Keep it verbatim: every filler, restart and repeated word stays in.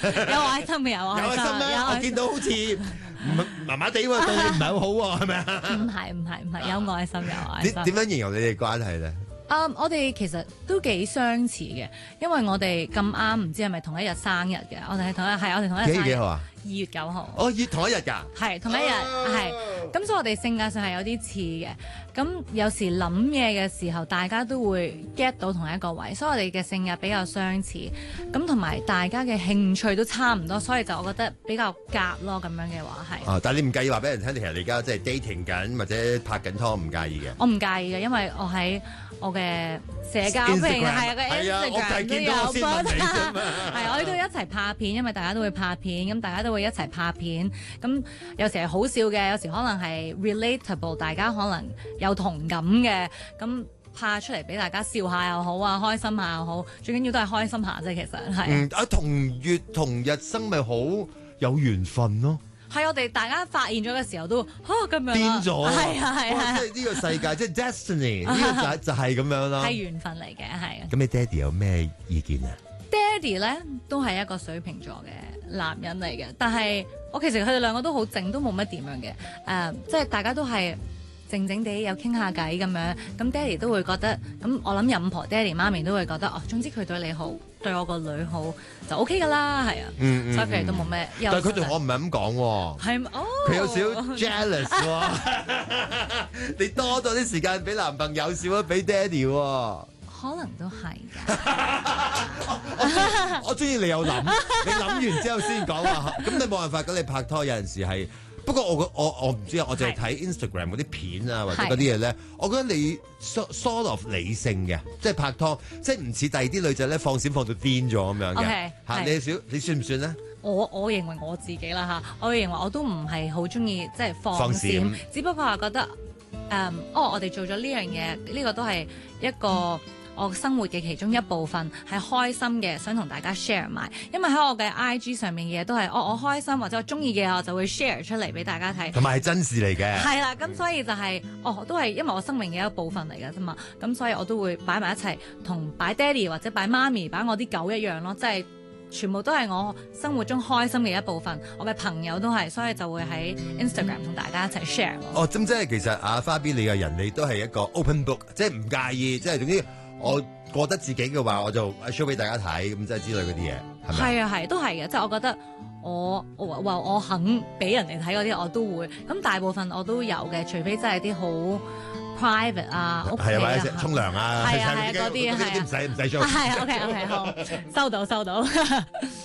有愛心嘅有愛心， 有愛心咩？我見到好似麻麻地喎，對你唔係好好喎，係咪啊？ 唔係唔係唔係有愛心有愛心。 點點樣形容你哋關係咧？ 啊、um, 我哋其實都幾相似嘅，因為我哋咁啱唔知係咪同一日生日嘅，我哋係同一係我哋同一日生日。 幾月幾號啊？ 二月九號。 哦，月同一日㗎。 係同一日，係咁、哦，所以我哋性格上係有啲似嘅。咁有時諗嘢嘅時候，大家都會 get 到同一個位，所以我哋嘅性格比較相似。咁同埋大家嘅興趣都差唔多，所以就我覺得比較夾咯。咁樣嘅話係。 哦，但係你唔介意話俾人聽，其實你而家即係 dating 緊或者拍緊拖，唔介意嘅？ 我唔介意嘅，因為我喺我嘅社交平台係啊個 Instagram 都有 po 係我哋都一齊拍片，因為大家都會拍片，咁大家都會一齊拍片。咁有時係好笑嘅，有時可能係 relatable， 大家可能有同感嘅，咁拍出嚟俾大家笑下又好啊，開心下又好，最緊要都係開心下啫。其實係嗯啊，同月同日生咪好有緣分咯。 係我哋大家發現咗嘅時候都嚇咁樣變咗， 係啊係啊， 即係呢個世界即係 destiny 呢個就係就係咁樣啦。 係緣分嚟嘅，係。 咁你爹哋有咩意見啊？ 爹哋咧都係一個水瓶座嘅男人嚟嘅，但係我其實佢哋兩個都好靜，都冇乜點樣嘅，誒、呃，即係大家都係靜靜地有傾下偈咁樣，咁爹哋都會覺得，咁我諗任婆爹哋媽咪都會覺得，哦，總之佢對你好，對我個女好就 OK 噶啦，係啊， 嗯嗯、 所以佢哋都冇咩。 但係佢對我唔係咁講喎， 係哦， 佢有少少 jealous 喎，你多咗啲時間俾男朋友，少咗俾爹哋喎。 可能都係㗎， 我中意你有諗，你諗完之後先講話，咁你冇辦法，咁你拍拖有陣時係，不過我我我唔知啊，我淨係睇 Instagram 嗰啲片啊或者嗰啲嘢咧，我覺得你 sort of 理性嘅，即係拍拖，即係唔似第二啲女仔咧放閃放到癲咗咁樣嘅，嚇你少你算唔算咧？ 我我認為我自己啦嚇，我認為我都唔係好中意即係放閃， 放閃只不過係覺得誒、嗯，哦，我哋做咗呢樣嘢，呢、呢個都係一個我生活嘅其中一部分，係開心嘅，想同大家 share 埋。因為喺我嘅 I G 上面嘅嘢都係，哦，我開心或者我中意嘅，我就會 share 出嚟俾大家睇。 同埋係真事嚟嘅。 係啦，咁所以就係、是，哦，都係因為我生命嘅一部分嚟嘅啫嘛。咁所以我都會擺埋一齊，同擺爹哋或者擺媽咪、擺我啲狗一樣咯，即係全部都係我生活中開心嘅一部分。我嘅朋友都係，所以就會喺 Instagram 同大家一齊 share。 哦，咁即係其實阿花 B 你嘅人，你都係一個 open book，即係唔介意，即係總之。我覺得自己嘅話，我就 show 俾大家睇，咁即係之類嗰啲嘢，係咪？ 係啊，係都係嘅，即係我覺得我我話我肯俾人哋睇嗰啲，我都會。咁大部分我都有嘅，除非真係啲好 private 啊，屋企啊， 係啊，或者沖涼啊， 係啊係啊嗰啲，係啊， 唔使唔使 show。 係啊，OK OK 好，收到收到。